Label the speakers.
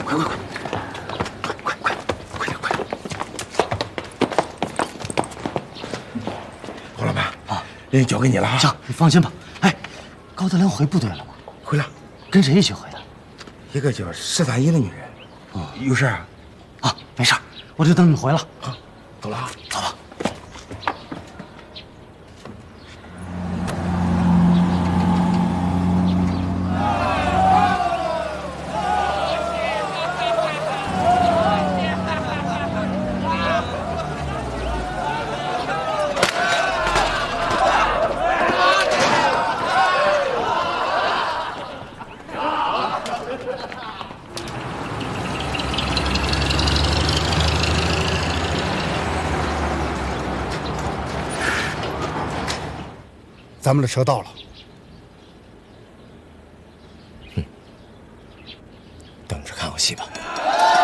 Speaker 1: 侯老板啊，人交给你了啊。
Speaker 2: 行，你放心吧。哎，高德良回部队了吗？
Speaker 1: 回来。
Speaker 2: 跟谁一起回的？
Speaker 1: 一个叫13姨的女人。哦，有事啊？
Speaker 2: 啊，没事，我就等你回了。
Speaker 1: 好，走了啊。
Speaker 2: 走吧。
Speaker 3: 咱们的车到了。
Speaker 1: 等着看好戏吧。